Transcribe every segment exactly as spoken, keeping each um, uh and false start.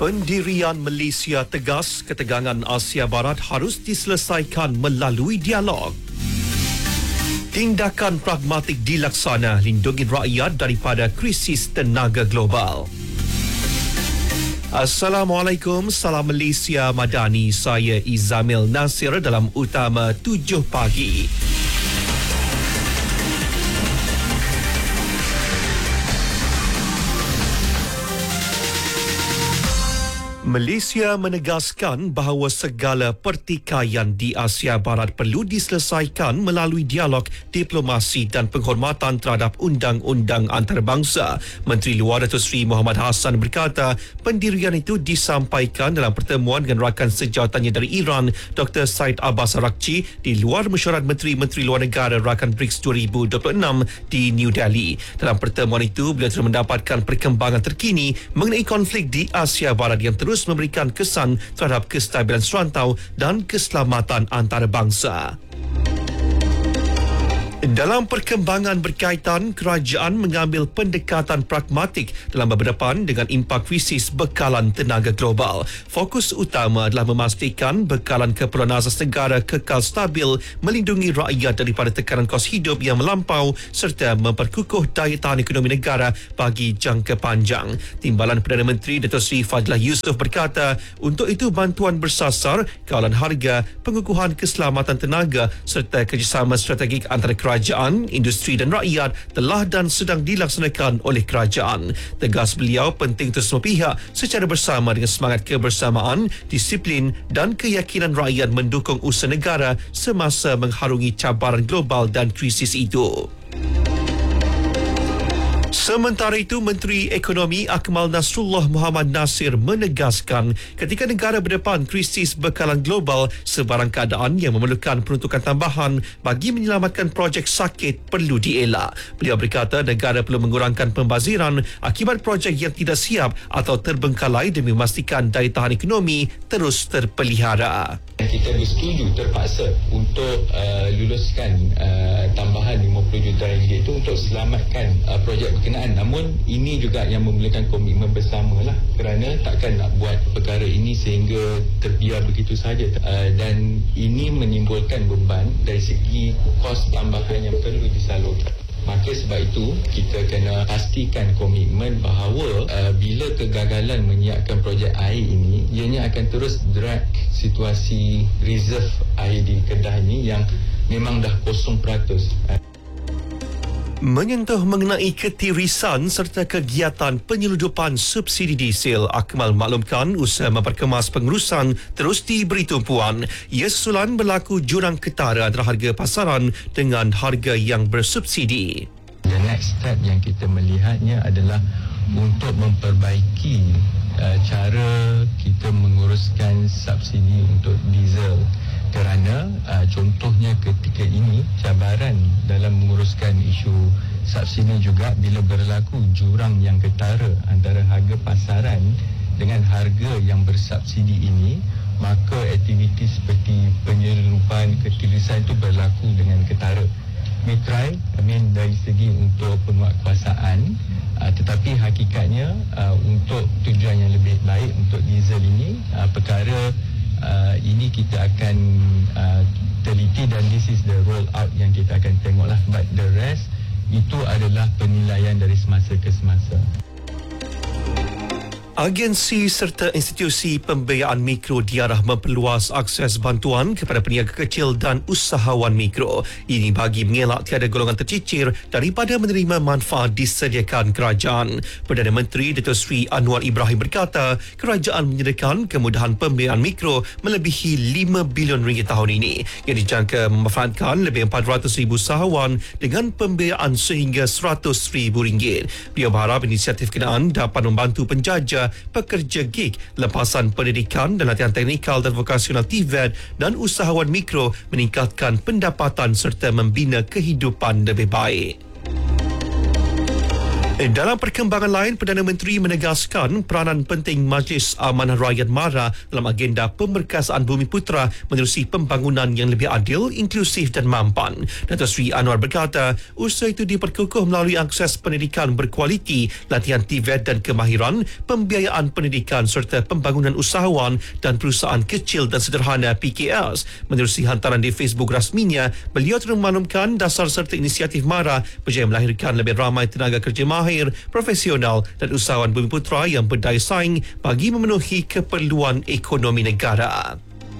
Pendirian Malaysia tegas ketegangan Asia Barat harus diselesaikan melalui dialog. Tindakan pragmatik dilaksana lindungi rakyat daripada krisis tenaga global. Assalamualaikum, salam Malaysia Madani. Saya Izamil Nasir dalam Utama tujuh pagi. Malaysia menegaskan bahawa segala pertikaian di Asia Barat perlu diselesaikan melalui dialog, diplomasi dan penghormatan terhadap undang-undang antarabangsa. Menteri Luar Datuk Seri Muhammad Hassan berkata pendirian itu disampaikan dalam pertemuan dengan rakan sejawatannya dari Iran, Doktor Said Abbas Araghchi, di luar mesyuarat Menteri-Menteri Luar Negara Rakan BRICS dua ribu dua puluh enam di New Delhi. Dalam pertemuan itu, beliau telah mendapatkan perkembangan terkini mengenai konflik di Asia Barat yang terus memberikan kesan terhadap kestabilan serantau dan keselamatan antarabangsa. Dalam perkembangan berkaitan, kerajaan mengambil pendekatan pragmatik dalam berhadapan dengan impak krisis bekalan tenaga global. Fokus utama adalah memastikan bekalan keperluan asas negara kekal stabil, melindungi rakyat daripada tekanan kos hidup yang melampau serta memperkukuh daya tahan ekonomi negara bagi jangka panjang. Timbalan Perdana Menteri Datuk Seri Fadlah Yusof berkata, untuk itu bantuan bersasar kawalan harga, pengukuhan keselamatan tenaga serta kerjasama strategik antara kerajaan Kerajaan, industri dan rakyat telah dan sedang dilaksanakan oleh kerajaan. Tegas beliau penting untuk semua pihak secara bersama dengan semangat kebersamaan, disiplin dan keyakinan rakyat mendukung usaha negara semasa mengharungi cabaran global dan krisis itu. Sementara itu, Menteri Ekonomi Akmal Nasrullah Muhammad Nasir menegaskan ketika negara berdepan krisis bekalan global, sebarang keadaan yang memerlukan peruntukan tambahan bagi menyelamatkan projek sakit perlu dielak. Beliau berkata negara perlu mengurangkan pembaziran akibat projek yang tidak siap atau terbengkalai demi memastikan daya tahan ekonomi terus terpelihara. Kita bersetuju terpaksa untuk uh, luluskan uh, tambahan lima puluh juta ringgit itu untuk selamatkan uh, projek berkenaan. Namun ini juga yang memerlukan komitmen bersama lah, kerana takkan nak buat perkara ini sehingga terbiar begitu sahaja. Uh, dan ini menimbulkan beban dari segi kos tambahan yang perlu disalurkan. Maka sebab itu kita kena pastikan komitmen bahawa uh, bila kegagalan menyiapkan projek air ini, ianya akan terus drag situasi reserve air di Kedah ini yang memang dah kosong peratus. Menyentuh mengenai ketirisan serta kegiatan penyeludupan subsidi diesel, Akmal maklumkan usaha memperkemas pengurusan terus diberi tumpuan. Ia susulan berlaku jurang ketara antara harga pasaran dengan harga yang bersubsidi. The next step yang kita melihatnya adalah untuk memperbaiki uh, cara kita menguruskan subsidi untuk diesel. Kerana uh, contohnya ketika ini cabaran dalam menguruskan isu subsidi juga bila berlaku jurang yang ketara antara harga pasaran dengan harga yang bersubsidi ini, maka aktiviti seperti penyelundupan ketirisan itu berlaku dengan ketara. We try, I mean dari segi untuk penguatkuasaan, uh, tetapi hakikatnya uh, untuk tujuan yang lebih baik untuk diesel ini, uh, perkara Uh, ini kita akan uh, teliti dan this is the roll out yang kita akan tengok lah, but the rest itu adalah penilaian dari semasa ke semasa. Agensi serta institusi pembiayaan mikro diarah memperluas akses bantuan kepada peniaga kecil dan usahawan mikro. Ini bagi mengelak tiada golongan tercicir daripada menerima manfaat disediakan kerajaan. Perdana Menteri Datuk Seri Anwar Ibrahim berkata kerajaan menyediakan kemudahan pembiayaan mikro melebihi lima bilion ringgit tahun ini yang dijangka memanfaatkan lebih empat ratus ribu usahawan dengan pembiayaan sehingga seratus ribu ringgit. Beliau berharap inisiatif kenaan dapat membantu penjaja, pekerja gig, lepasan pendidikan dan latihan teknikal dan vokasional T V E T dan usahawan mikro meningkatkan pendapatan serta membina kehidupan lebih baik. Dalam perkembangan lain, Perdana Menteri menegaskan peranan penting Majlis Amanah Rakyat MARA dalam agenda pemberkasaan Bumi Putera menerusi pembangunan yang lebih adil, inklusif dan mampan. Datuk Seri Anwar berkata, usaha itu diperkukuh melalui akses pendidikan berkualiti, latihan T V E T dan kemahiran, pembiayaan pendidikan serta pembangunan usahawan dan perusahaan kecil dan sederhana P K S. Menerusi hantaran di Facebook rasminya, beliau telah memaklumkan dasar serta inisiatif MARA berjaya melahirkan lebih ramai tenaga kerja mahir, profesional dan usahawan Bumi Putera yang berdaya saing bagi memenuhi keperluan ekonomi negara.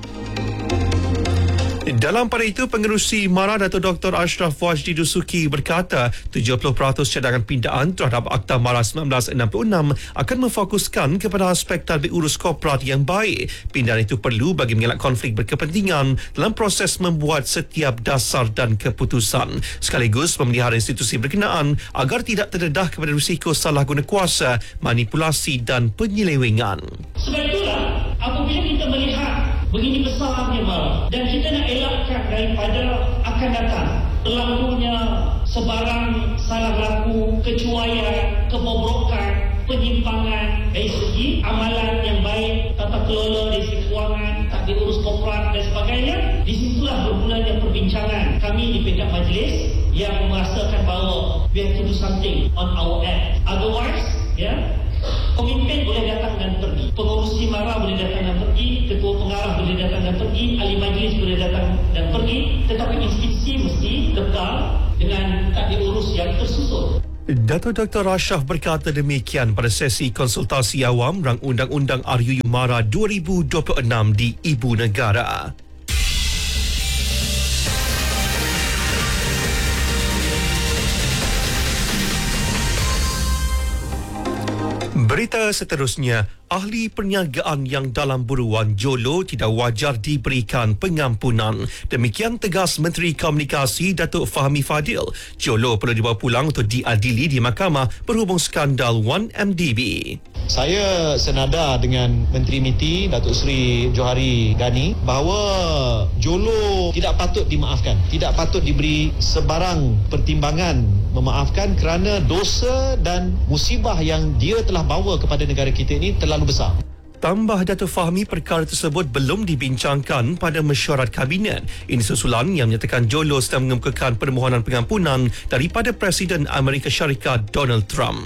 Dalam pada itu, Pengerusi MARA Datuk Doktor Ashraf Wajdi Dusuki berkata tujuh puluh peratus cadangan pindaan terhadap Akta MARA seribu sembilan ratus enam puluh enam akan memfokuskan kepada aspek tadbir urus korporat yang baik. Pindaan itu perlu bagi mengelak konflik berkepentingan dalam proses membuat setiap dasar dan keputusan, sekaligus memelihara institusi berkenaan agar tidak terdedah kepada risiko salah guna kuasa, manipulasi dan penyelewengan. Sebab itulah apabila kita melihat begini besarnya MARA dan kita nak elakkan daripada akan datang berlakunya sebarang salah laku, kecuaian, kebobrokan, penyimpangan dari segi amalan yang baik, tata kelola dari segi kewangan, tadbir urus korporat dan sebagainya. Di situlah bermulanya perbincangan kami di peringkat majlis yang merasakan bahawa we have to do something on our end. Otherwise, ya, yeah, pemimpin boleh datang dan pergi, pengurusi MARA boleh datang dan pergi, ketua pengarah boleh datang dan pergi, ahli majlis boleh datang dan pergi, tetapi institusi mesti kekal dengan tadbir urus yang tersusun. Datuk Doktor Ashraf berkata demikian pada sesi konsultasi awam rang Undang-Undang R U U MARA dua ribu dua puluh enam di Ibu Negara. Berita seterusnya, ahli perniagaan yang dalam buruan Jolo tidak wajar diberikan pengampunan. Demikian tegas Menteri Komunikasi Datuk Fahmi Fadil. Jolo perlu dibawa pulang untuk diadili di mahkamah berhubung skandal satu M D B. Saya senada dengan Menteri M I T Datuk Seri Johari Gani bahawa Jolo tidak patut dimaafkan, tidak patut diberi sebarang pertimbangan memaafkan kerana dosa dan musibah yang dia telah bawa kepada negara kita ini terlalu besar. Tambah Datuk Fahmi, perkara tersebut belum dibincangkan pada mesyuarat kabinet. Ini susulan yang menyatakan Jolo sedang mengemukakan permohonan pengampunan daripada Presiden Amerika Syarikat Donald Trump.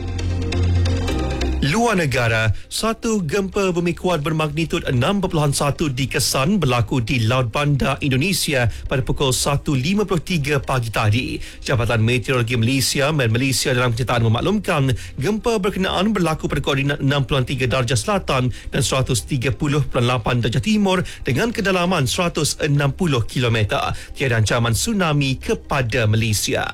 Luar negara, satu gempa bumi kuat bermagnitud enam perpuluhan satu dikesan berlaku di Laut Bandar Indonesia pada pukul satu lima puluh tiga pagi tadi. Jabatan Meteorologi Malaysia dan Malaysia dalam kenyataan memaklumkan gempa berkenaan berlaku pada koordinat enam puluh tiga darjah selatan dan seratus tiga puluh lapan darjah timur dengan kedalaman seratus enam puluh kilometer. Tiada ancaman tsunami kepada Malaysia.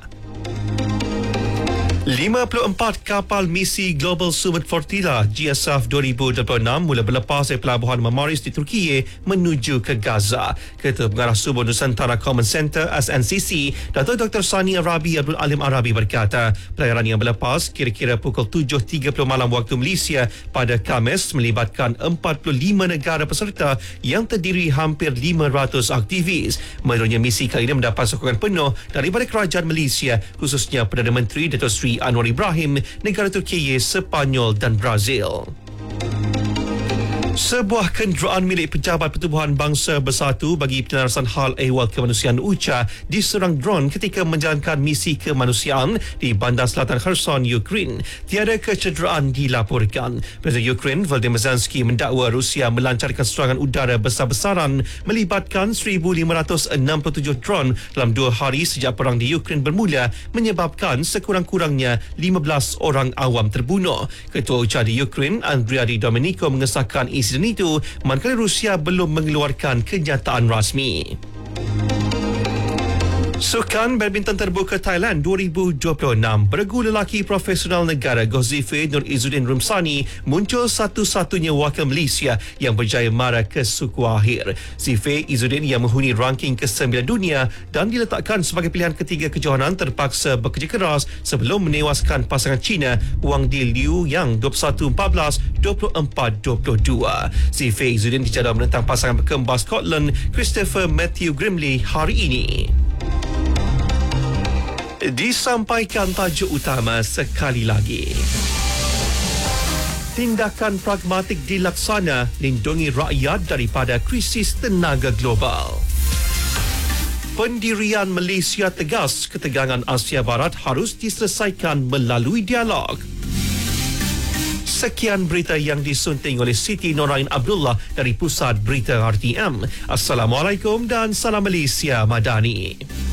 lima puluh empat kapal misi Global Summit Flotilla G S F dua ribu dua puluh enam mula berlepas dari pelabuhan Mamaris di Turki menuju ke Gaza. Ketua Pengarah Subuh Nusantara Common Centre S N C C, Datuk Doktor Sani Arabi Abdul Alim Arabi berkata, pelayaran yang berlepas kira-kira pukul tujuh tiga puluh malam waktu Malaysia pada Khamis melibatkan empat puluh lima negara peserta yang terdiri hampir lima ratus aktivis. Menurutnya, misi kali ini mendapat sokongan penuh daripada kerajaan Malaysia, khususnya Perdana Menteri Datuk Seri Anwar Ibrahim, negara Turki, Sepanyol dan Brazil. Sebuah kenderaan milik Pejabat Pertubuhan Bangsa Bersatu bagi penilarasan hal ehwal kemanusiaan U C A diserang dron ketika menjalankan misi kemanusiaan di bandar selatan Kherson, Ukraine. Tiada kecederaan dilaporkan. Presiden Ukraine Volodymyr Zelensky mendakwa Rusia melancarkan serangan udara besar-besaran melibatkan seribu lima ratus enam puluh tujuh dron dalam dua hari sejak perang di Ukraine bermula, menyebabkan sekurang-kurangnya lima belas orang awam terbunuh. Ketua U C A di Ukraine, Andrea Di Domenico, mengesahkan insiden itu manakala Rusia belum mengeluarkan kenyataan rasmi. Sukan Badminton Terbuka Thailand dua ribu dua puluh enam, beregu lelaki profesional negara Gozife Nur Izzuddin Rumsani muncul satu-satunya wakil Malaysia yang berjaya mara ke suku akhir. Zife Izzuddin yang menghuni ranking ke sembilan dunia dan diletakkan sebagai pilihan ketiga kejohanan terpaksa bekerja keras sebelum menewaskan pasangan Cina Wang Di Liu yang dua puluh satu empat belas, dua puluh empat dua puluh dua. Zife Izzuddin dijadual menentang pasangan berkembar Scotland Christopher Matthew Grimley hari ini. Disampaikan tajuk utama sekali lagi. Tindakan pragmatik dilaksana lindungi rakyat daripada krisis tenaga global. Pendirian Malaysia tegas ketegangan Asia Barat harus diselesaikan melalui dialog. Sekian berita yang disunting oleh Siti Norain Abdullah dari Pusat Berita R T M. Assalamualaikum dan salam Malaysia Madani.